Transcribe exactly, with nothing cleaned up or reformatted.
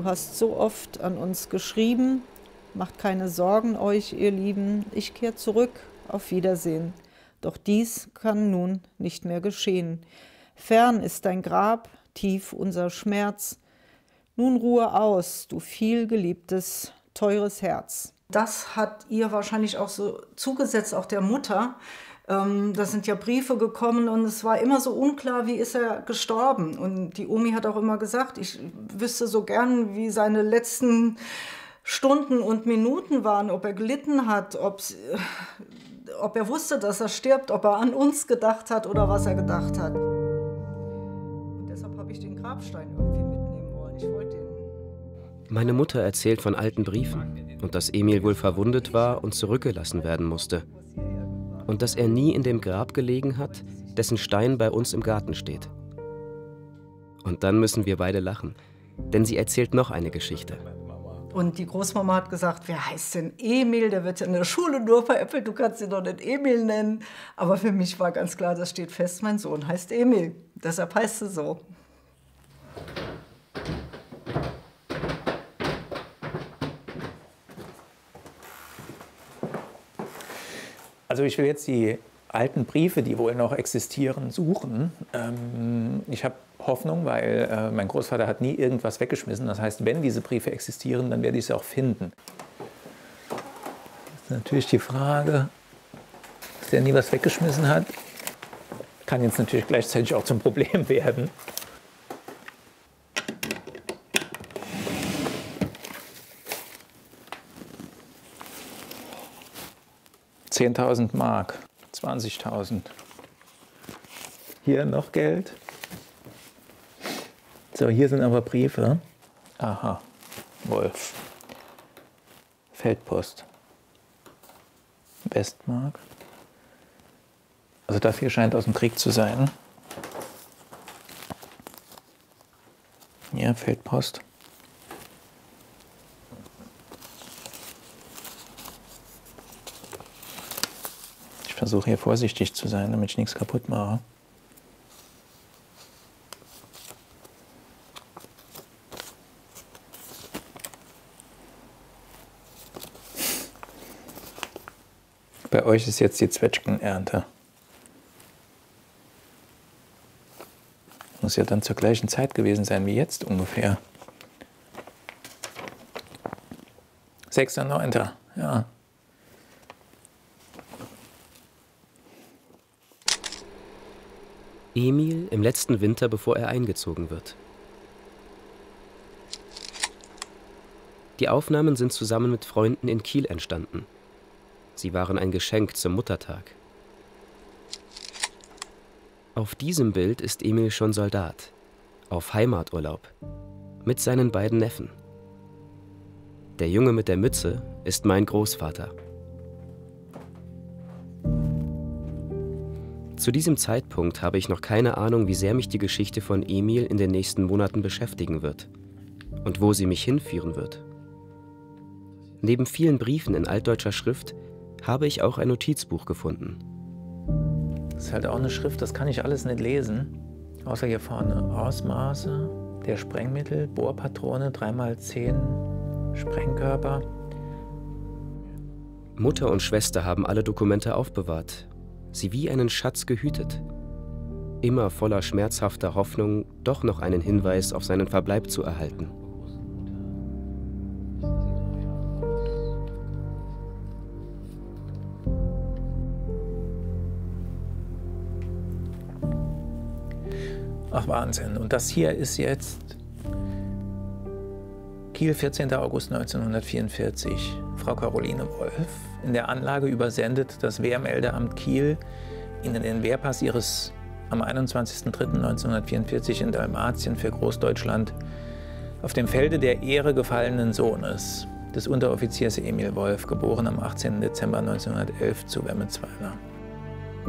Du hast so oft an uns geschrieben, macht keine Sorgen euch, ihr Lieben, ich kehr zurück, auf Wiedersehen. Doch dies kann nun nicht mehr geschehen. Fern ist dein Grab, tief unser Schmerz. Nun ruhe aus, du vielgeliebtes, teures Herz. Das hat ihr wahrscheinlich auch so zugesetzt, auch der Mutter. Ähm, da sind ja Briefe gekommen und es war immer so unklar, wie ist er gestorben. Und die Omi hat auch immer gesagt, ich wüsste so gern, wie seine letzten Stunden und Minuten waren, ob er gelitten hat, ob, ob er wusste, dass er stirbt, ob er an uns gedacht hat oder was er gedacht hat. Und deshalb habe ich den Grabstein irgendwie mitnehmen wollen. Ich wollte den. Meine Mutter erzählt von alten Briefen und dass Emil wohl verwundet war und zurückgelassen werden musste. Und dass er nie in dem Grab gelegen hat, dessen Stein bei uns im Garten steht. Und dann müssen wir beide lachen, denn sie erzählt noch eine Geschichte. Und die Großmama hat gesagt, wer heißt denn Emil? Der wird ja in der Schule nur veräppelt, du kannst ihn doch nicht Emil nennen. Aber für mich war ganz klar, das steht fest, mein Sohn heißt Emil. Deshalb heißt es so. Also ich will jetzt die alten Briefe, die wohl noch existieren, suchen. Ähm, ich habe Hoffnung, weil äh, mein Großvater hat nie irgendwas weggeschmissen. Das heißt, wenn diese Briefe existieren, dann werde ich sie auch finden. Das ist natürlich die Frage, dass der nie was weggeschmissen hat. Kann jetzt natürlich gleichzeitig auch zum Problem werden. zehntausend Mark, zwanzigtausend. Hier noch Geld. So, hier sind aber Briefe. Aha, Wolf. Feldpost. Westmark. Also das hier scheint aus dem Krieg zu sein. Hier, Feldpost. Ich versuche hier vorsichtig zu sein, damit ich nichts kaputt mache. Bei euch ist jetzt die Zwetschgenernte. Muss ja dann zur gleichen Zeit gewesen sein wie jetzt ungefähr. sechster neunter Ja. Emil im letzten Winter, bevor er eingezogen wird. Die Aufnahmen sind zusammen mit Freunden in Kiel entstanden. Sie waren ein Geschenk zum Muttertag. Auf diesem Bild ist Emil schon Soldat, auf Heimaturlaub, mit seinen beiden Neffen. Der Junge mit der Mütze ist mein Großvater. Zu diesem Zeitpunkt habe ich noch keine Ahnung, wie sehr mich die Geschichte von Emil in den nächsten Monaten beschäftigen wird und wo sie mich hinführen wird. Neben vielen Briefen in altdeutscher Schrift habe ich auch ein Notizbuch gefunden. Das ist halt auch eine Schrift, das kann ich alles nicht lesen. Außer hier vorne Ausmaße der Sprengmittel, Bohrpatrone, drei mal zehn Sprengkörper. Mutter und Schwester haben alle Dokumente aufbewahrt, sie wie einen Schatz gehütet. Immer voller schmerzhafter Hoffnung, doch noch einen Hinweis auf seinen Verbleib zu erhalten. Ach, Wahnsinn. Und das hier ist jetzt Kiel, vierzehnter August neunzehnhundertvierundvierzig. Frau Caroline Wolf. In der Anlage übersendet das Wehrmeldeamt Kiel Ihnen den Wehrpass Ihres am einundzwanzigsten dritten neunzehnhundertvierundvierzig in Dalmatien für Großdeutschland auf dem Felde der Ehre gefallenen Sohnes des Unteroffiziers Emil Wolf, geboren am achtzehnten Dezember neunzehnhundertelf zu Wemmelsweiler.